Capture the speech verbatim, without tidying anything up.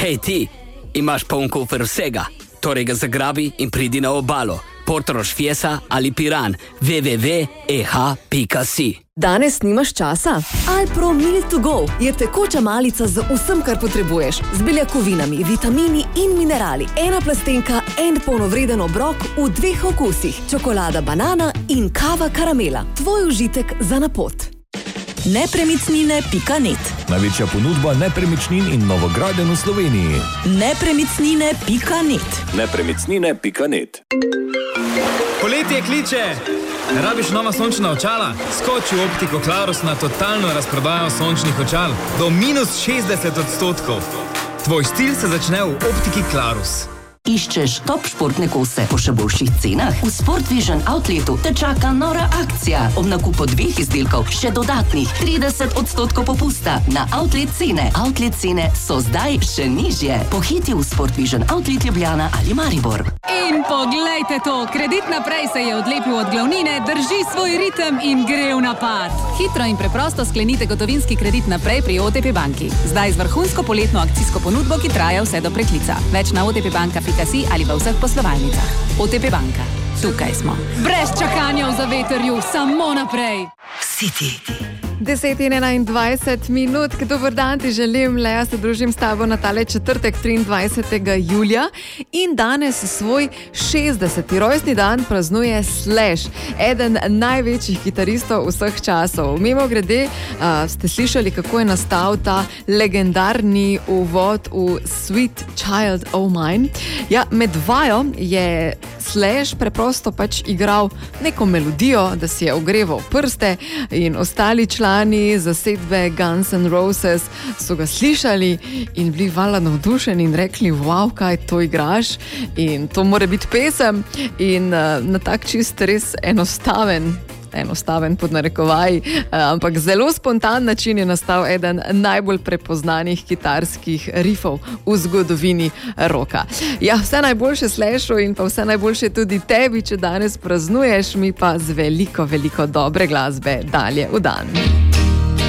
Hej ti, imaš poln kufer vsega, torej ga zagrabi in pridi na obalo. Portorož Fiesa ali Piran, w w w pika e h pika si. Danes nimaš časa? Alpro Meal to Go je tekoča malica z vsem, kar potrebuješ. Z beljakovinami, vitamini in minerali. Ena plastenka, en polnovreden obrok v dveh okusih. Čokolada banana in kava karamela. Tvoj užitek za na pot. nepremičnine pika net. Največja ponudba nepremičnin in novogradenj v Sloveniji. nepremičnine pika net. nepremičnine pika net. Poletje kliče! Rabiš nova sončna očala? Skoči v Optiko Clarus na totalno razprodajo sončnih očal. Do minus šestdeset odstotkov. Tvoj stil se začne v Optiki Clarus. Iščeš top športne kose po še boljših cenah? V Sport Vision Outletu te čaka nora akcija. Ob nakupu dveh izdelkov še dodatnih trideset odstotkov popusta na outlet cene. Outlet cene so zdaj še nižje. Pohiti v Sport Vision Outlet Ljubljana ali Maribor. In poglejte to, Kredit naprej se je odlepil od glavnine, drži svoj ritem in gre v napad. Hitro in preprosto sklenite gotovinski kredit naprej pri O T P banki. Zdaj z vrhunsko poletno akcijsko ponudbo, ki traja vse do preklica. Več na otpbanka pika si ali v vseh poslovalnicah. O T P banka. Tukaj smo. Brez čakanja v zavetrju, samo naprej. City. deset in enaindvajset minut, dober dan ti želim, Lea, se družim s tabo na tale četrtek triindvajsetega julija in danes svoj šestdeseti rojstni dan praznuje Slash, eden največjih kitaristov vseh časov. Mimo grede, uh, ste slišali, kako je nastal ta legendarni uvod v Sweet Child O' Mine. Ja, med vajo je Slash preprosto pač igral neko melodijo, da si je ogreval prste in ostali člani zasedbe Guns N' Roses so ga slišali in bili valjda navdušeni in rekli, wow, kaj to igraš in to mora biti pesem in uh, na tak čist res enostaven enostaven pod narekovaj, ampak zelo spontan način je nastal eden najbolj prepoznanih kitarskih rifov v zgodovini roka. Ja, vse najboljše Slashu in pa vse najboljše tudi tebi, če danes praznuješ, mi pa z veliko, veliko dobre glasbe dalje v dan.